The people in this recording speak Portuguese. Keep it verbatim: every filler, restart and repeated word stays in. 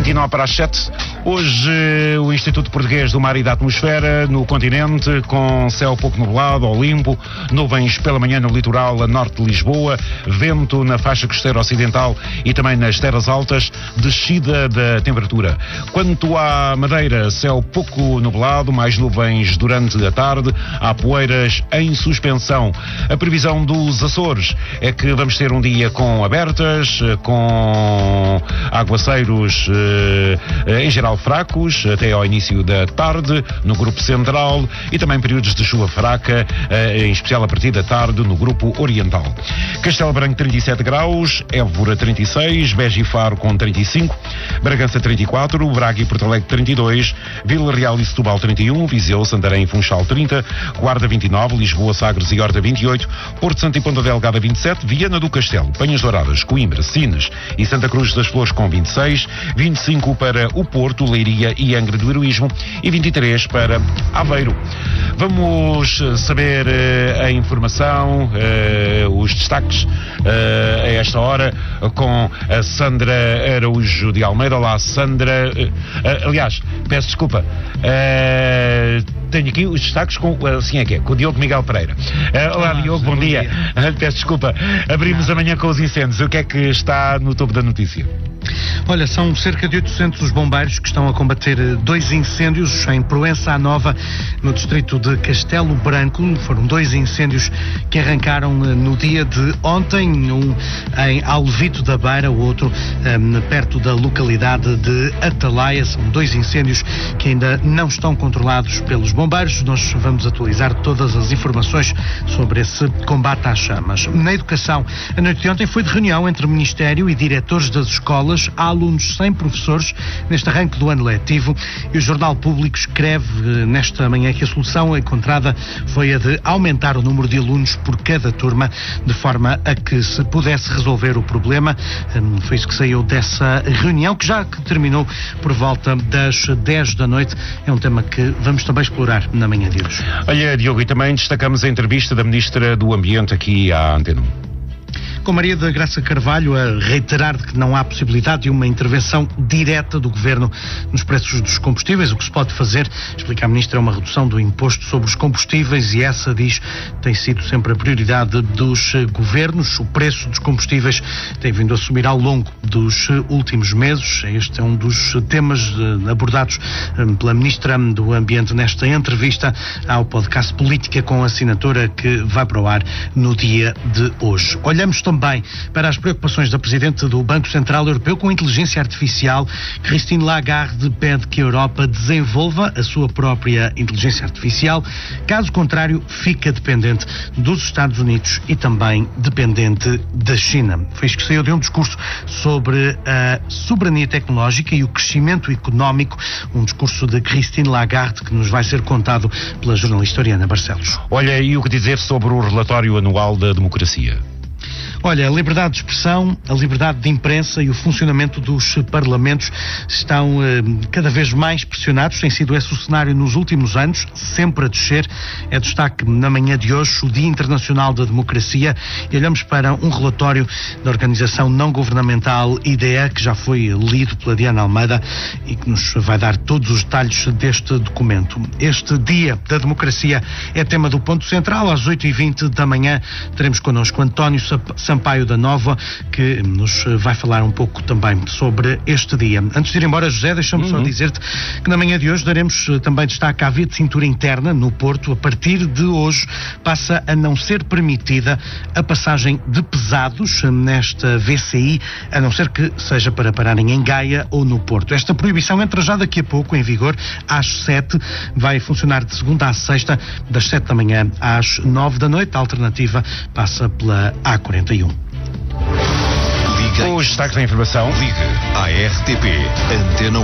vinte e nove para as sete. Hoje o Instituto Português do Mar e da Atmosfera no continente, com céu pouco nublado ou limpo, nuvens pela manhã no litoral a norte de Lisboa, vento na faixa costeira ocidental e também nas terras altas, descida da temperatura. Quanto à Madeira, céu pouco nublado, mais nuvens durante a tarde, há poeiras em suspensão. A previsão dos Açores é que vamos ter um dia com abertas, com aguaceiros eh, em geral fracos, até ao início da tarde, no grupo central, e também períodos de chuva fraca, eh, em especial a partir da tarde, no grupo oriental. Castelo Branco trinta e sete graus, Évora trinta e seis, Beja e Faro com trinta e cinco, Bragança trinta e quatro, Braga e Porto Alegre trinta e dois, Vila Real e Setúbal trinta e um, Viseu, Santarém e Funchal trinta, Guarda vinte e nove, Lisboa, Sagres e Horta vinte e oito, Porto Santo e Ponta Delgada vinte e sete, Viana do Castelo, Penhas Douradas, Coimbra, Sines e Santa Cruz das Flores com vinte e seis, vinte e cinco para o Porto, Leiria e Angra do Heroísmo e vinte e três para Aveiro. Vamos saber uh, a informação, uh, os destaques uh, a esta hora com a Sandra Araújo de Almeida. Olá, Sandra. Uh, uh, aliás, peço desculpa. Uh, tenho aqui os destaques com, assim é que é, com o Diogo Miguel Pereira. Uh, olá, olá, Diogo, bom, bom dia. dia. Uh, peço desculpa. Abrimos amanhã com os incêndios. O que é que está no topo da notícia? Olha, são cerca de oitocentos os bombeiros que estão a combater dois incêndios em Proença à Nova, no distrito de Castelo Branco. Foram dois incêndios que arrancaram no dia de ontem, um em Alvito da Beira, o outro um, perto da localidade de Atalaia. São dois incêndios que ainda não estão controlados pelos bombeiros. Nós vamos atualizar todas as informações sobre esse combate às chamas. Na educação, a noite de ontem foi de reunião entre o Ministério e diretores das escolas. Há alunos sem professores neste arranque do ano letivo e o Jornal Público escreve nesta manhã que a solução encontrada foi a de aumentar o número de alunos por cada turma, de forma a que se pudesse resolver o problema. Foi isso que saiu dessa reunião, que já terminou por volta das dez da noite. É um tema que vamos também explorar na manhã de hoje. Olha, Diogo, e também destacamos a entrevista da Ministra do Ambiente aqui à Antena um. Com Maria da Graça Carvalho a reiterar que não há possibilidade de uma intervenção direta do Governo nos preços dos combustíveis. O que se pode fazer, explica a Ministra, é uma redução do imposto sobre os combustíveis e essa, diz, tem sido sempre a prioridade dos governos. O preço dos combustíveis tem vindo a subir ao longo dos últimos meses. Este é um dos temas abordados pela Ministra do Ambiente nesta entrevista ao podcast Política com Assinatura, que vai para o ar no dia de hoje. Olhamos também Também para as preocupações da Presidente do Banco Central Europeu com a inteligência artificial. Christine Lagarde pede que a Europa desenvolva a sua própria inteligência artificial. Caso contrário, fica dependente dos Estados Unidos e também dependente da China. Foi isso que saiu de um discurso sobre a soberania tecnológica e o crescimento económico. Um discurso de Christine Lagarde que nos vai ser contado pela jornalista Oriana Barcelos. Olha, e o que dizer sobre o relatório anual da democracia? Olha, a liberdade de expressão, a liberdade de imprensa e o funcionamento dos parlamentos estão eh, cada vez mais pressionados. Tem sido esse o cenário nos últimos anos, sempre a descer. É destaque na manhã de hoje o Dia Internacional da Democracia e olhamos para um relatório da organização não governamental I D E, que já foi lido pela Diana Almeida e que nos vai dar todos os detalhes deste documento. Este Dia da Democracia é tema do Ponto Central. Às oito e vinte da manhã teremos connosco António Sampaio da Nova, que nos vai falar um pouco também sobre este dia. Antes de ir embora, José, deixa-me uhum. só dizer-te que na manhã de hoje daremos também destaque à via de cintura interna no Porto. A partir de hoje passa a não ser permitida a passagem de pesados nesta V C I, a não ser que seja para pararem em Gaia ou no Porto. Esta proibição entra já daqui a pouco em vigor às sete, vai funcionar de segunda à sexta, das sete da manhã às nove da noite. A alternativa passa pela A quarenta e um. Os destaques da informação. Ligue à R T P Antena